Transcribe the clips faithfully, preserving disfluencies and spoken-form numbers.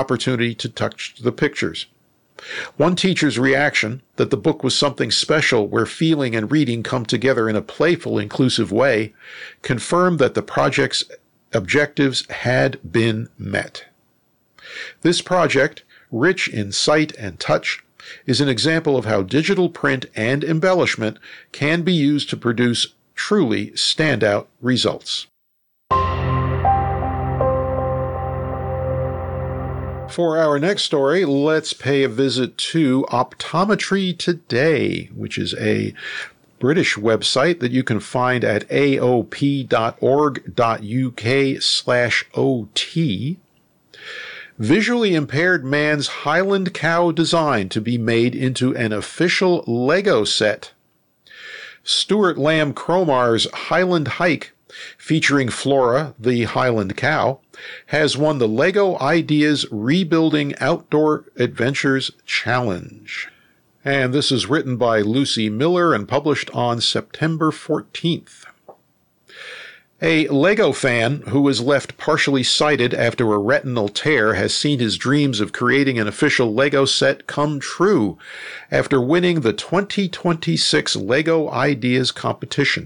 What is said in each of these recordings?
opportunity to touch the pictures. One teacher's reaction, that the book was something special where feeling and reading come together in a playful, inclusive way, confirmed that the project's objectives had been met. This project, rich in sight and touch, is an example of how digital print and embellishment can be used to produce truly standout results. For our next story, let's pay a visit to Optometry Today, which is a British website that you can find at a o p dot org dot u k slash o t. Visually impaired man's Highland cow design to be made into an official Lego set. Stuart Lamb Cromar's Highland Hike, featuring Flora, the Highland cow, has won the LEGO Ideas Rebuilding Outdoor Adventures Challenge. And this is written by Lucy Miller and published on September fourteenth. A LEGO fan who was left partially sighted after a retinal tear has seen his dreams of creating an official LEGO set come true after winning the twenty twenty-six LEGO Ideas competition.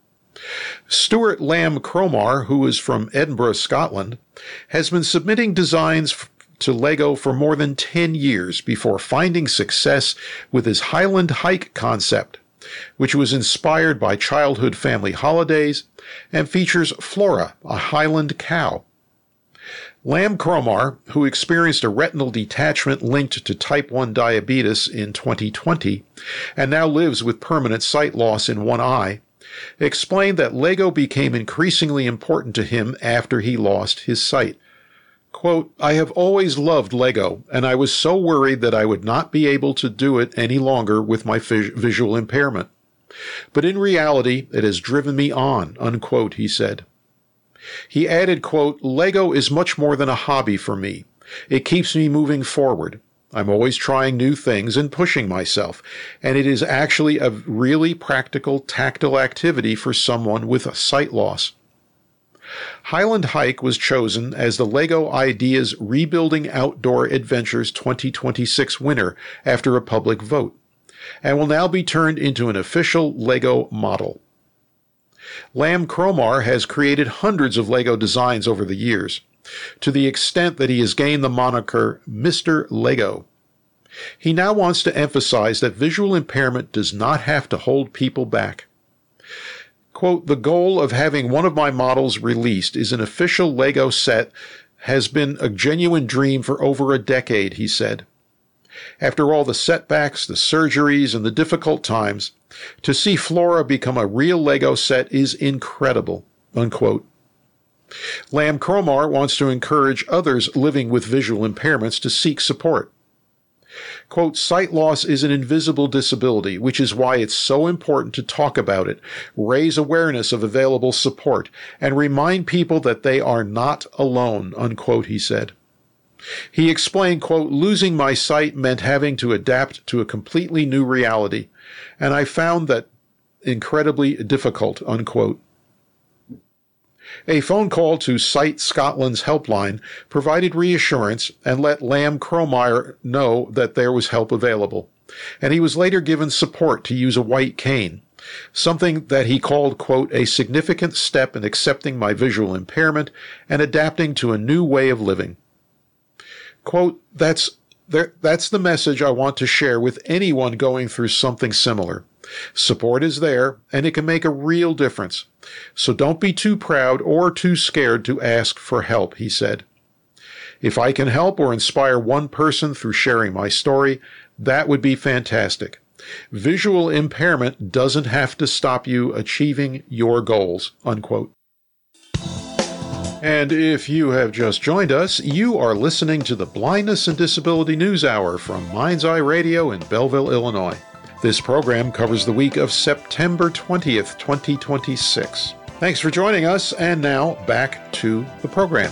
Stuart Lamb Cromar, who is from Edinburgh, Scotland, has been submitting designs to LEGO for more than ten years before finding success with his Highland Hike concept, which was inspired by childhood family holidays and features Flora, a Highland cow. Lamb Cromar, who experienced a retinal detachment linked to type one diabetes in twenty twenty and now lives with permanent sight loss in one eye, explained that LEGO became increasingly important to him after he lost his sight. Quote, "I have always loved LEGO, and I was so worried that I would not be able to do it any longer with my vis- visual impairment. But in reality, it has driven me on," unquote, he said. He added, quote, "LEGO is much more than a hobby for me. It keeps me moving forward. I'm always trying new things and pushing myself, and it is actually a really practical, tactile activity for someone with a sight loss." Highland Hike was chosen as the LEGO Ideas Rebuilding Outdoor Adventures twenty twenty-six winner after a public vote, and will now be turned into an official LEGO model. Lamb Cromar has created hundreds of LEGO designs over the years, to the extent that he has gained the moniker Mister LEGO. He now wants to emphasize that visual impairment does not have to hold people back. Quote, "The goal of having one of my models released is an official LEGO set has been a genuine dream for over a decade," he said. "After all the setbacks, the surgeries, and the difficult times, to see Flora become a real LEGO set is incredible," unquote. Lamb Cromar wants to encourage others living with visual impairments to seek support. Quote, "Sight loss is an invisible disability, which is why it's so important to talk about it, raise awareness of available support, and remind people that they are not alone," unquote, he said. He explained, quote, "Losing my sight meant having to adapt to a completely new reality, and I found that incredibly difficult," unquote. A phone call to Sight Scotland's helpline provided reassurance and let Lamb Cromar know that there was help available, and he was later given support to use a white cane, something that he called, quote, "a significant step in accepting my visual impairment and adapting to a new way of living." Quote, that's, there, that's the message I want to share with anyone going through something similar. Support is there, and it can make a real difference. So don't be too proud or too scared to ask for help, he said. If I can help or inspire one person through sharing my story, that would be fantastic. Visual impairment doesn't have to stop you achieving your goals, unquote. And if you have just joined us, you are listening to the Blindness and Disability News Hour from Mind's Eye Radio in Belleville, Illinois. This program covers the week of September twentieth, twenty twenty-six. Thanks for joining us, and now back to the program.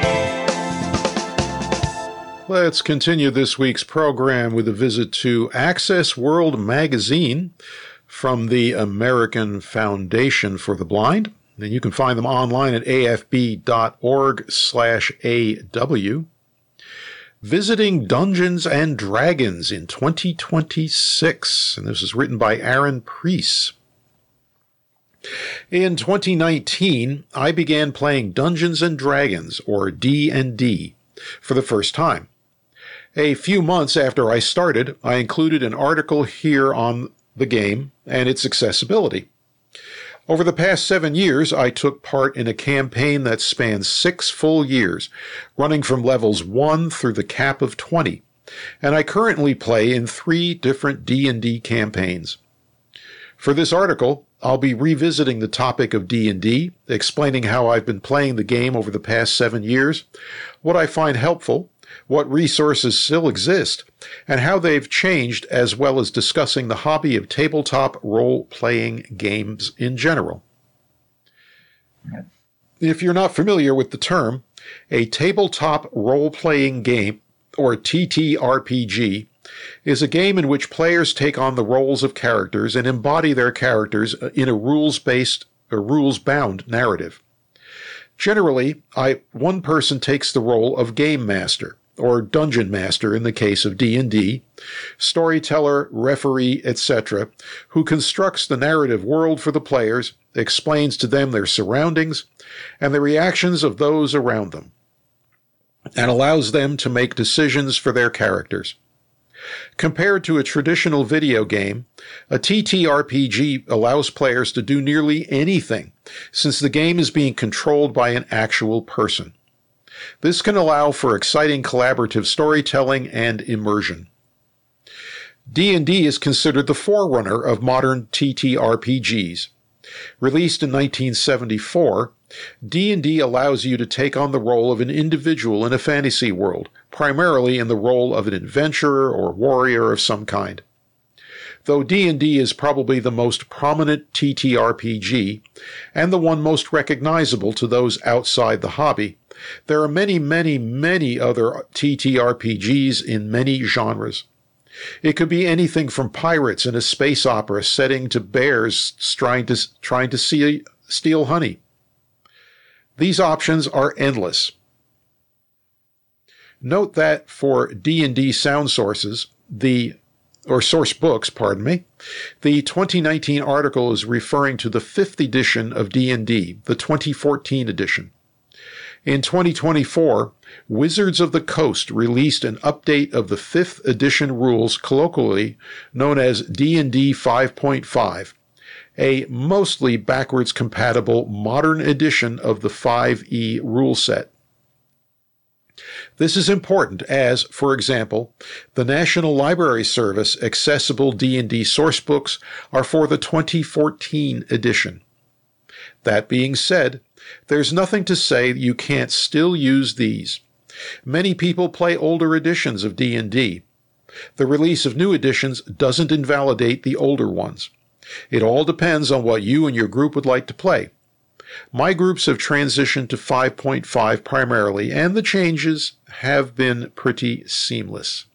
Let's continue this week's program with a visit to Access World Magazine from the American Foundation for the Blind. And you can find them online at a f b dot org slash a w. Visiting Dungeons and Dragons in twenty twenty-six, and this is written by Aaron Preece. In twenty nineteen, I began playing Dungeons and Dragons, or D and D, for the first time. A few months after I started, I included an article here on the game and its accessibility. Over the past seven years, I took part in a campaign that spans six full years, running from levels one through the cap of twenty, and I currently play in three different D and D campaigns. For this article, I'll be revisiting the topic of D and D, explaining how I've been playing the game over the past seven years, what I find helpful, what resources still exist, and how they've changed, as well as discussing the hobby of tabletop role-playing games in general. If you're not familiar with the term, a tabletop role-playing game, or T T R P G, is a game in which players take on the roles of characters and embody their characters in a rules-based or rules-bound narrative. Generally, I, one person takes the role of game master, or dungeon master in the case of D and D, storyteller, referee, et cetera, who constructs the narrative world for the players, explains to them their surroundings and the reactions of those around them, and allows them to make decisions for their characters. Compared to a traditional video game, a T T R P G allows players to do nearly anything, since the game is being controlled by an actual person. This can allow for exciting collaborative storytelling and immersion. D and D is considered the forerunner of modern T T R P Gs. Released in nineteen seventy-four, D and D allows you to take on the role of an individual in a fantasy world, primarily in the role of an adventurer or warrior of some kind. Though D and D is probably the most prominent T T R P G, and the one most recognizable to those outside the hobby, there are many, many, many other T T R P Gs in many genres. It could be anything from pirates in a space opera setting to bears trying to, trying to see, steal honey. These options are endless. Note that for D and D sound sources, the or source books, pardon me, the twenty nineteen article is referring to the fifth edition of D and D, the twenty fourteen edition. In twenty twenty-four, Wizards of the Coast released an update of the fifth edition rules, colloquially known as D and D five point five, a mostly backwards compatible modern edition of the five E rule set. This is important as, for example, the National Library Service accessible D and D sourcebooks are for the twenty fourteen edition. That being said, there's nothing to say you can't still use these. Many people play older editions of D and D. The release of new editions doesn't invalidate the older ones. It all depends on what you and your group would like to play. My groups have transitioned to five point five primarily, and the changes have been pretty seamless.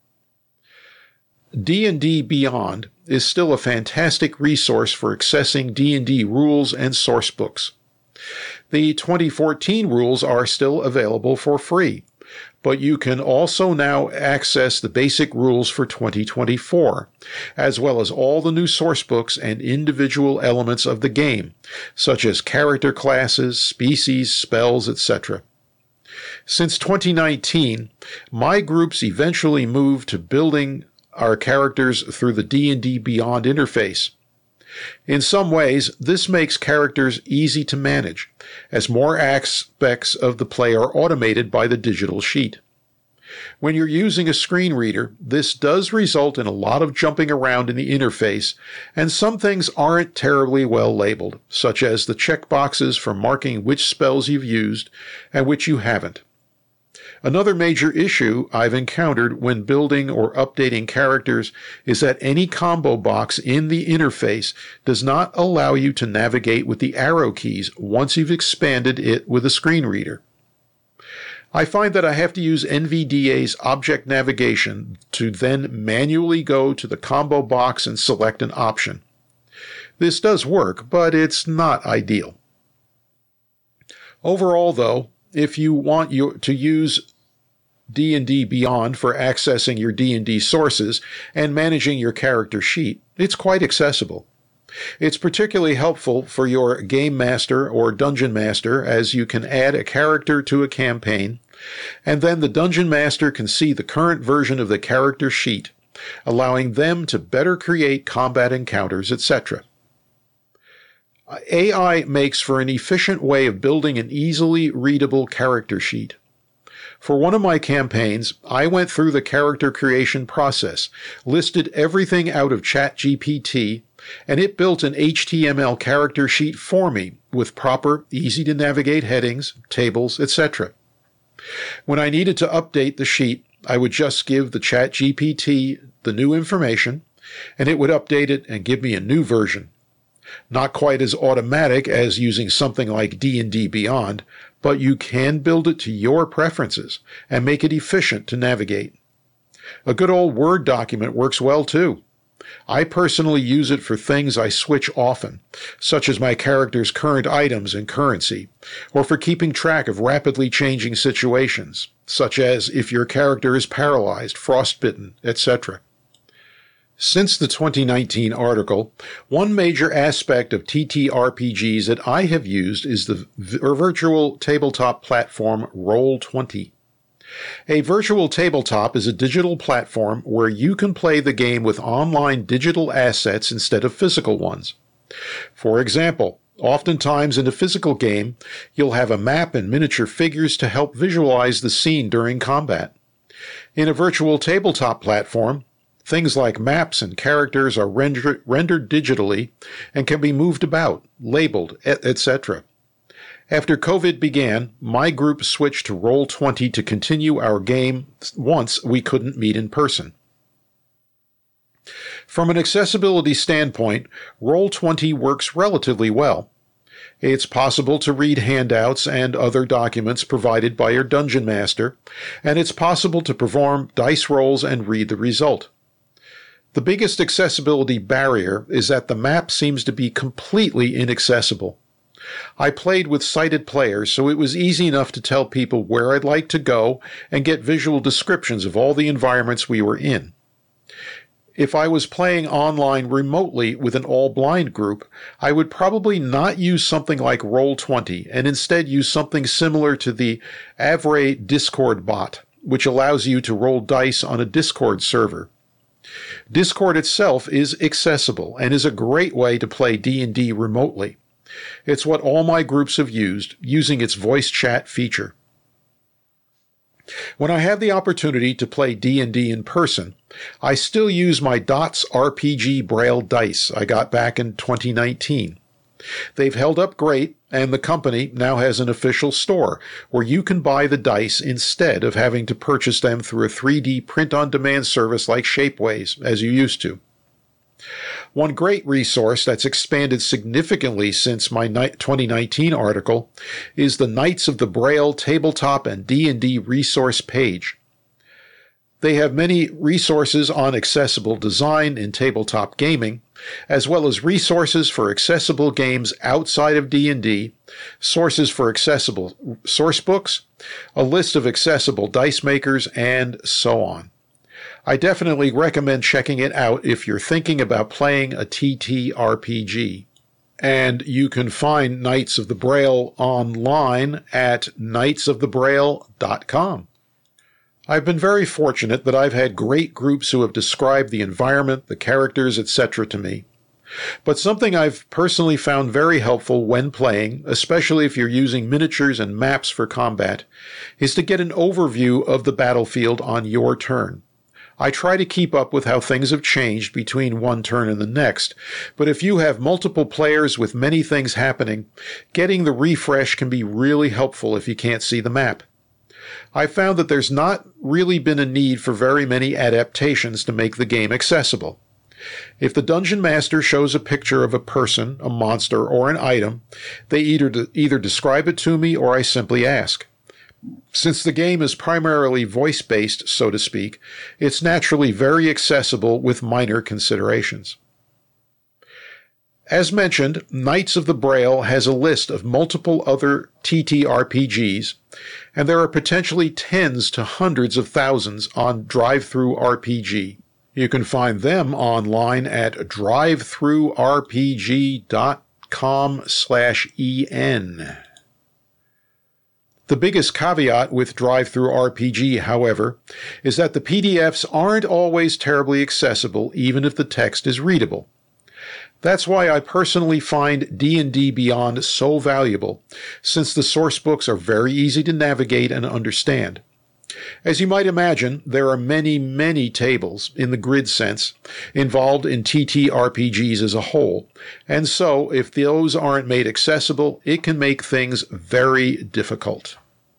D and D Beyond is still a fantastic resource for accessing D and D rules and sourcebooks. The twenty fourteen rules are still available for free, but you can also now access the basic rules for twenty twenty-four, as well as all the new sourcebooks and individual elements of the game, such as character classes, species, spells, et cetera. Since twenty nineteen, my groups eventually moved to building our characters through the D and D Beyond interface. In some ways, this makes characters easy to manage, as more aspects of the play are automated by the digital sheet. When you're using a screen reader, this does result in a lot of jumping around in the interface, and some things aren't terribly well labeled, such as the checkboxes for marking which spells you've used and which you haven't. Another major issue I've encountered when building or updating characters is that any combo box in the interface does not allow you to navigate with the arrow keys once you've expanded it with a screen reader. I find that I have to use N V D A's object navigation to then manually go to the combo box and select an option. This does work, but it's not ideal. Overall, though, if you want you to use D and D Beyond for accessing your D and D sources and managing your character sheet, it's quite accessible. It's particularly helpful for your game master or dungeon master, as you can add a character to a campaign, and then the dungeon master can see the current version of the character sheet, allowing them to better create combat encounters, et cetera. A I makes for an efficient way of building an easily readable character sheet. For one of my campaigns, I went through the character creation process, listed everything out of ChatGPT, and it built an H T M L character sheet for me with proper, easy-to-navigate headings, tables, et cetera. When I needed to update the sheet, I would just give the ChatGPT the new information, and it would update it and give me a new version. Not quite as automatic as using something like D and D Beyond, but you can build it to your preferences and make it efficient to navigate. A good old Word document works well too. I personally use it for things I switch often, such as my character's current items and currency, or for keeping track of rapidly changing situations, such as if your character is paralyzed, frostbitten, et cetera. Since the twenty nineteen article, one major aspect of T T R P Gs that I have used is the virtual tabletop platform Roll twenty. A virtual tabletop is a digital platform where you can play the game with online digital assets instead of physical ones. For example, oftentimes in a physical game, you'll have a map and miniature figures to help visualize the scene during combat. In a virtual tabletop platform, things like maps and characters are render- rendered digitally and can be moved about, labeled, et cetera. After COVID began, my group switched to Roll twenty to continue our game once we couldn't meet in person. From an accessibility standpoint, Roll twenty works relatively well. It's possible to read handouts and other documents provided by your dungeon master, and it's possible to perform dice rolls and read the result. The biggest accessibility barrier is that the map seems to be completely inaccessible. I played with sighted players, so it was easy enough to tell people where I'd like to go and get visual descriptions of all the environments we were in. If I was playing online remotely with an all-blind group, I would probably not use something like Roll twenty and instead use something similar to the Avray Discord bot, which allows you to roll dice on a Discord server. Discord itself is accessible and is a great way to play D and D remotely. It's what all my groups have used, using its voice chat feature. When I have the opportunity to play D and D in person, I still use my Dots R P G Braille dice I got back in twenty nineteen. They've held up great, and the company now has an official store where you can buy the dice instead of having to purchase them through a three D print-on-demand service like Shapeways, as you used to. One great resource that's expanded significantly since my twenty nineteen article is the Knights of the Braille tabletop and D and D resource page. They have many resources on accessible design in tabletop gaming, as well as resources for accessible games outside of D and D, sources for accessible source books, a list of accessible dice makers, and so on. I definitely recommend checking it out if you're thinking about playing a T T R P G. And you can find Knights of the Braille online at knights of the braille dot com. I've been very fortunate that I've had great groups who have described the environment, the characters, et cetera to me. But something I've personally found very helpful when playing, especially if you're using miniatures and maps for combat, is to get an overview of the battlefield on your turn. I try to keep up with how things have changed between one turn and the next, but if you have multiple players with many things happening, getting the refresh can be really helpful if you can't see the map. I found that there's not really been a need for very many adaptations to make the game accessible. If the Dungeon Master shows a picture of a person, a monster, or an item, they either, either describe it to me or I simply ask. Since the game is primarily voice-based, so to speak, it's naturally very accessible with minor considerations. As mentioned, Knights of the Braille has a list of multiple other T T R P Gs, and there are potentially tens to hundreds of thousands on DriveThruRPG. You can find them online at drivethrurpg.com slash en. The biggest caveat with DriveThruRPG, however, is that the P D Fs aren't always terribly accessible, even if the text is readable. That's why I personally find D and D Beyond so valuable, since the source books are very easy to navigate and understand. As you might imagine, there are many, many tables, in the grid sense, involved in T T R P Gs as a whole, and so if those aren't made accessible, it can make things very difficult.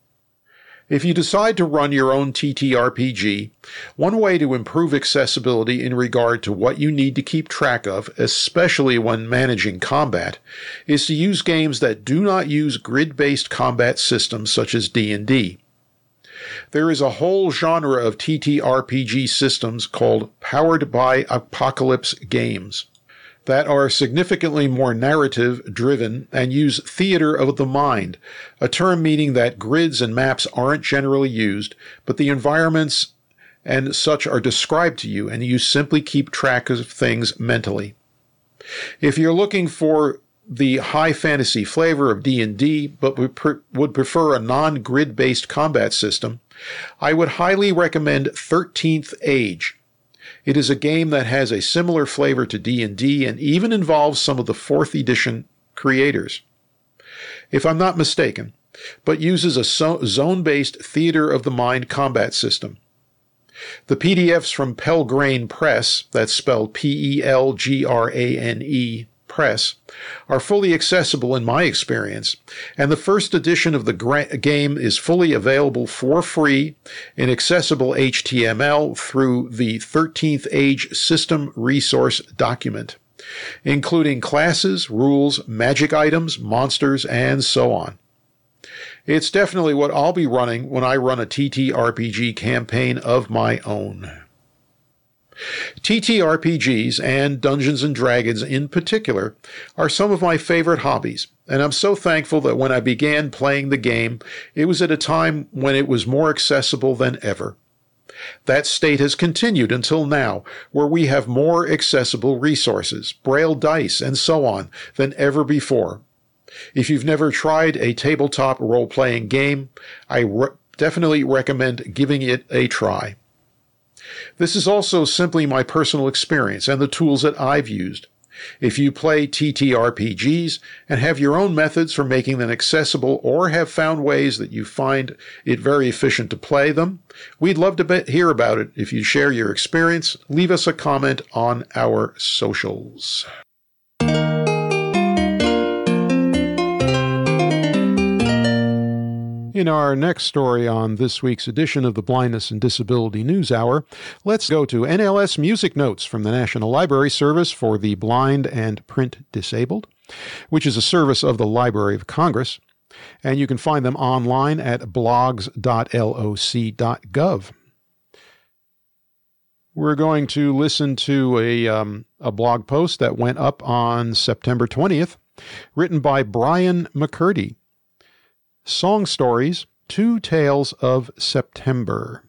If you decide to run your own T T R P G, one way to improve accessibility in regard to what you need to keep track of, especially when managing combat, is to use games that do not use grid-based combat systems such as D and D. There is a whole genre of T T R P G systems called Powered by Apocalypse games that are significantly more narrative-driven and use theater of the mind, a term meaning that grids and maps aren't generally used, but the environments and such are described to you, and you simply keep track of things mentally. If you're looking for the high fantasy flavor of D and D, but would prefer a non-grid-based combat system, I would highly recommend thirteenth Age. It is a game that has a similar flavor to D and D and even involves some of the fourth edition creators, if I'm not mistaken, but uses a zone-based theater of the mind combat system. The P D Fs from Pelgrane Press, that's spelled P E L G R A N E, Press, are fully accessible in my experience, and the first edition of the gra- game is fully available for free in accessible H T M L through the thirteenth Age System Resource document, including classes, rules, magic items, monsters, and so on. It's definitely what I'll be running when I run a T T R P G campaign of my own. T T R P Gs, and Dungeons and Dragons in particular, are some of my favorite hobbies, and I'm so thankful that when I began playing the game, it was at a time when it was more accessible than ever. That state has continued until now, where we have more accessible resources, braille dice, and so on, than ever before. If you've never tried a tabletop role-playing game, I re- definitely recommend giving it a try. This is also simply my personal experience and the tools that I've used. If you play T T R P Gs and have your own methods for making them accessible or have found ways that you find it very efficient to play them, we'd love to be- hear about it. If you share your experience, leave us a comment on our socials. In our next story on this week's edition of the Blindness and Disability News Hour, let's go to N L S Music Notes from the National Library Service for the Blind and Print Disabled, which is a service of the Library of Congress, and you can find them online at blogs dot L O C dot gov. We're going to listen to a, um, a blog post that went up on September twentieth, written by Brian McCurdy. Song Stories, Two Tales of September.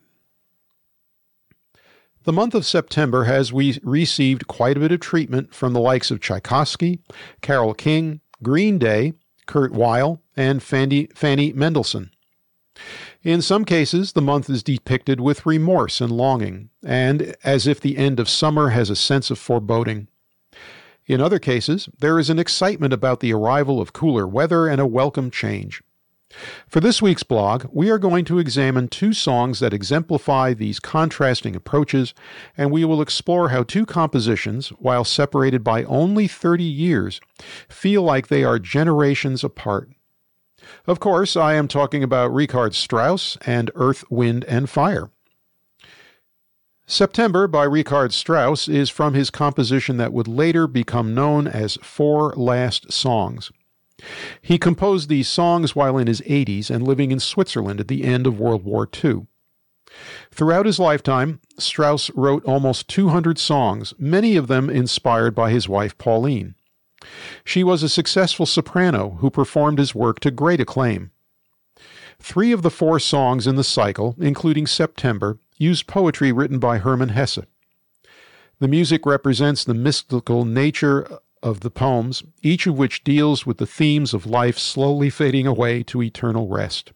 The month of September has we received quite a bit of treatment from the likes of Tchaikovsky, Carole King, Green Day, Kurt Weill, and Fanny, Fanny Mendelssohn. In some cases, the month is depicted with remorse and longing, and as if the end of summer has a sense of foreboding. In other cases, there is an excitement about the arrival of cooler weather and a welcome change. For this week's blog, we are going to examine two songs that exemplify these contrasting approaches, and we will explore how two compositions, while separated by only thirty years, feel like they are generations apart. Of course, I am talking about Richard Strauss and Earth, Wind, and Fire. September by Richard Strauss is from his composition that would later become known as Four Last Songs. He composed these songs while in his eighties and living in Switzerland at the end of World War Two. Throughout his lifetime, Strauss wrote almost two hundred songs, many of them inspired by his wife Pauline. She was a successful soprano who performed his work to great acclaim. Three of the four songs in the cycle, including September, used poetry written by Hermann Hesse. The music represents the mystical nature of the poems, each of which deals with the themes of life slowly fading away to eternal rest.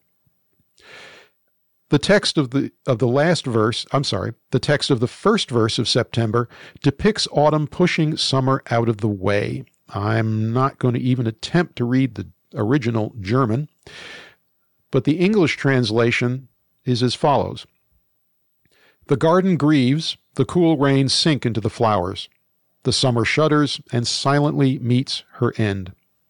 The text of the of the last verse, I'm sorry, the text of the first verse of September depicts autumn pushing summer out of the way. I'm not going to even attempt to read the original German, but the English translation is as follows. The garden grieves, the cool rains sink into the flowers. The summer shudders and silently meets her end.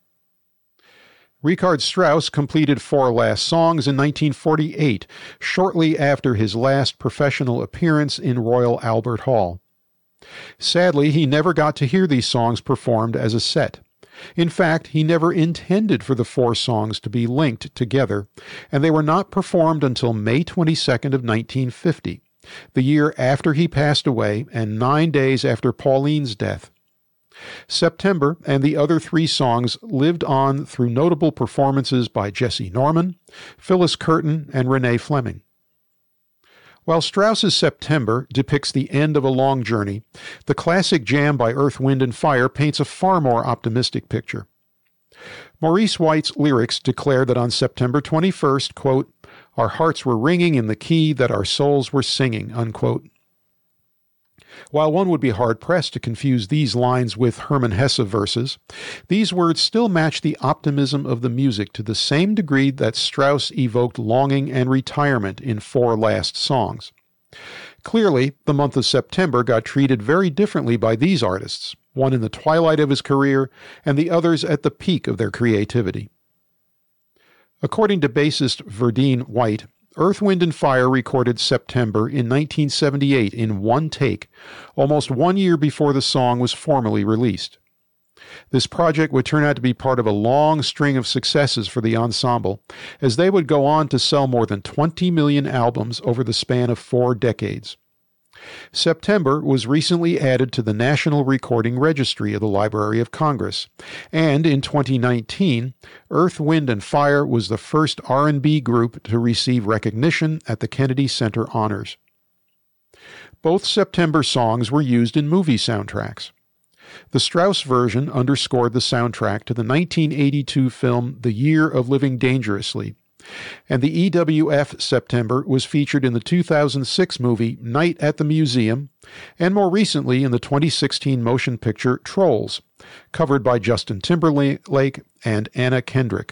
Richard Strauss completed Four Last Songs in nineteen forty-eight, shortly after his last professional appearance in Royal Albert Hall. Sadly, he never got to hear these songs performed as a set. In fact, he never intended for the four songs to be linked together, and they were not performed until May twenty-second of nineteen fifty, the year after he passed away and nine days after Pauline's death. September and the other three songs lived on through notable performances by Jesse Norman, Phyllis Curtin, and Renee Fleming. While Strauss's September depicts the end of a long journey, the classic jam by Earth, Wind and Fire paints a far more optimistic picture. Maurice White's lyrics declare that on September twenty-first, quote, our hearts were ringing in the key that our souls were singing, unquote. While one would be hard-pressed to confuse these lines with Hermann Hesse verses, these words still match the optimism of the music to the same degree that Strauss evoked longing and retirement in Four Last Songs. Clearly, the month of September got treated very differently by these artists, one in the twilight of his career and the others at the peak of their creativity. According to bassist Verdine White, Earth, Wind and Fire recorded September in nineteen seventy-eight in one take, almost one year before the song was formally released. This project would turn out to be part of a long string of successes for the ensemble, as they would go on to sell more than twenty million albums over the span of four decades. September was recently added to the National Recording Registry of the Library of Congress, and in twenty nineteen, Earth, Wind and Fire was the first R and B group to receive recognition at the Kennedy Center Honors. Both September songs were used in movie soundtracks. The Strauss version underscored the soundtrack to the nineteen eighty-two film The Year of Living Dangerously, and the E W F September was featured in the two thousand six movie Night at the Museum, and more recently in the twenty sixteen motion picture Trolls, covered by Justin Timberlake and Anna Kendrick.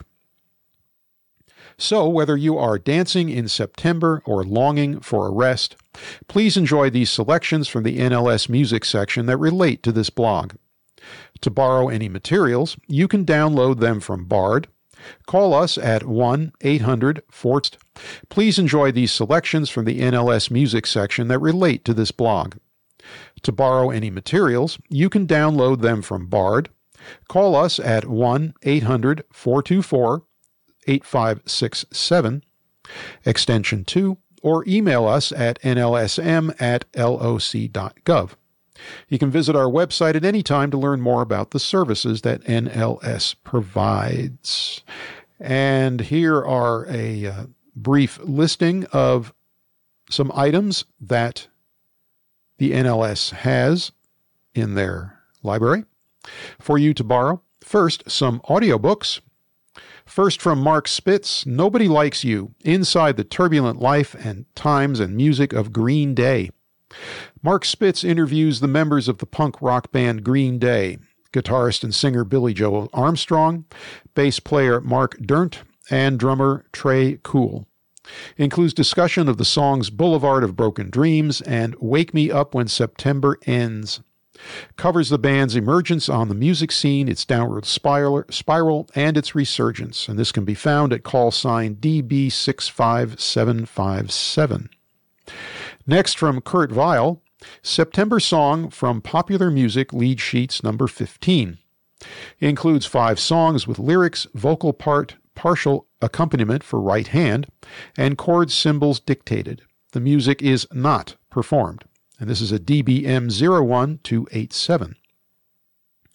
So, whether you are dancing in September or longing for a rest, please enjoy these selections from the N L S Music section that relate to this blog. To borrow any materials, you can download them from Bard. Call us at one eight hundred four. Please enjoy these selections from the N L S Music section that relate to this blog. To borrow any materials, you can download them from Bard. Call us at one eight hundred four two four eight five six seven, extension two, or email us at n l s m at l o c dot gov. You can visit our website at any time to learn more about the services that N L S provides. And here are a uh, brief listing of some items that the N L S has in their library for you to borrow. First, some audiobooks. First from Mark Spitz, Nobody Likes You, Inside the Turbulent Life and Times and Music of Green Day. Mark Spitz interviews the members of the punk rock band Green Day, guitarist and singer Billy Joe Armstrong, bass player Mark Dirnt, and drummer Trey Cool. Includes discussion of the songs Boulevard of Broken Dreams and Wake Me Up When September Ends. Covers the band's emergence on the music scene, its downward spiral, spiral, and its resurgence, and this can be found at call sign D B six five seven five seven. Next from Kurt Weill, September Song from Popular Music Lead Sheets number fifteen. It includes five songs with lyrics, vocal part, partial accompaniment for right hand, and chord symbols dictated. The music is not performed, and this is a D B M zero one two eight seven.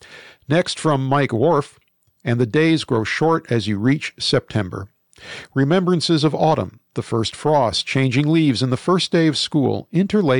Next from Mike Worf, and the days grow short as you reach September. Remembrances of autumn, the first frost, changing leaves, and the first day of school interlace